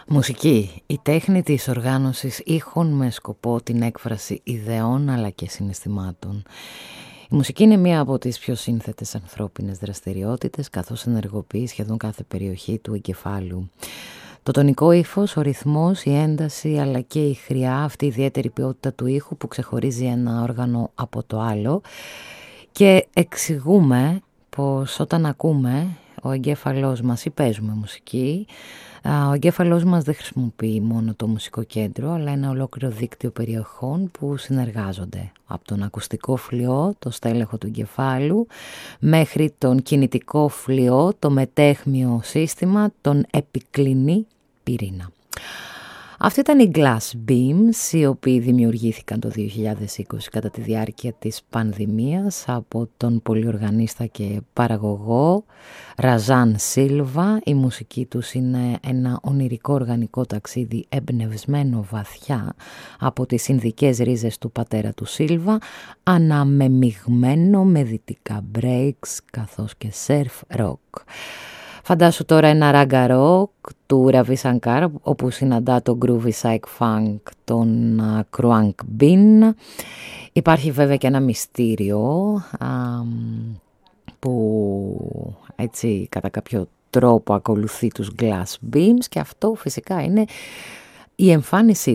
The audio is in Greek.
Μουσική, η τέχνη της οργάνωσης ήχων με σκοπό την έκφραση ιδεών αλλά και συναισθημάτων. Η μουσική είναι μία από τις πιο σύνθετες ανθρώπινες δραστηριότητες, καθώς ενεργοποιεί σχεδόν κάθε περιοχή του εγκεφάλου. Το τονικό ύφος, ο ρυθμός, η ένταση αλλά και η χρειά, αυτή η ιδιαίτερη ποιότητα του ήχου που ξεχωρίζει ένα όργανο από το άλλο. Και εξηγούμε πως όταν ακούμε ο εγκέφαλός μας ή παίζουμε μουσική, ο εγκέφαλός μας δεν χρησιμοποιεί μόνο το μουσικό κέντρο, αλλά ένα ολόκληρο δίκτυο περιοχών που συνεργάζονται. Από τον ακουστικό φλοιό, το στέλεχο του εγκεφάλου, μέχρι τον κινητικό φλοιό, το μετέχμιο σύστημα, τον επικλινή πυρήνα. Αυτοί ήταν οι Glass Beams, οι οποίοι δημιουργήθηκαν το 2020 κατά τη διάρκεια της πανδημίας από τον πολυοργανίστα και παραγωγό Ραζάν Σίλβα. Η μουσική τους είναι ένα ονειρικό οργανικό ταξίδι εμπνευσμένο βαθιά από τις ινδικές ρίζες του πατέρα του Σίλβα, αναμεμειγμένο με δυτικά breaks καθώς και surf rock. Φαντάσου τώρα ένα ράγκα ροκ του Ραβί Σανκάρ, όπου συναντά το groovy psych funk των Kruank Bin. Υπάρχει βέβαια και ένα μυστήριο που έτσι κατά κάποιο τρόπο ακολουθεί τους Glass Beams, και αυτό φυσικά είναι η εμφάνισή